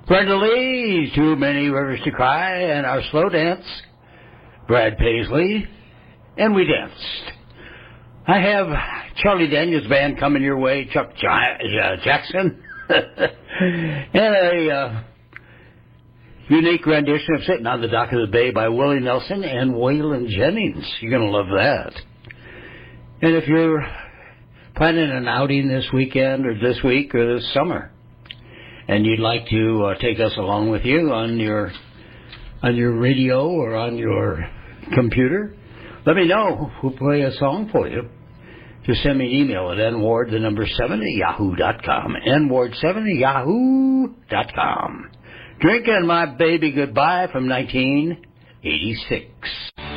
Brenda Lee, Too Many Rivers to Cry, and our slow dance, Brad Paisley, and we danced. I have Charlie Daniels Band coming your way, Chuck Jackson, and a unique rendition of Sitting on the Dock of the Bay by Willie Nelson and Waylon Jennings. You're going to love that. And if you're planning an outing this weekend or this week or this summer, and you'd like to take us along with you on your radio or on your computer, let me know. We'll play a song for you. Just send me an email at nward7@yahoo.com. nward7@yahoo.com. Drinking My Baby Goodbye from 1986.